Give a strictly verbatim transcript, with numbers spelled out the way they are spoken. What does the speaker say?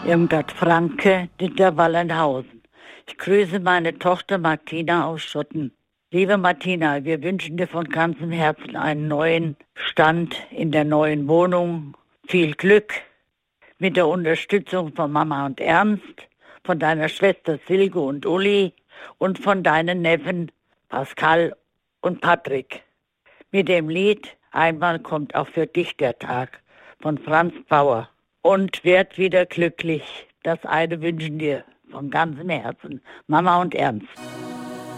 Irmgard Franke, Dieter Wallenhausen. Ich grüße meine Tochter Martina aus Schotten. Liebe Martina, wir wünschen dir von ganzem Herzen einen neuen Stand in der neuen Wohnung. Viel Glück mit der Unterstützung von Mama und Ernst, von deiner Schwester Silke und Uli und von deinen Neffen Pascal und Patrick. Mit dem Lied Einmal kommt auch für dich der Tag von Franz Bauer. Und werd wieder glücklich. Das eine wünschen dir von ganzem Herzen Mama und Ernst.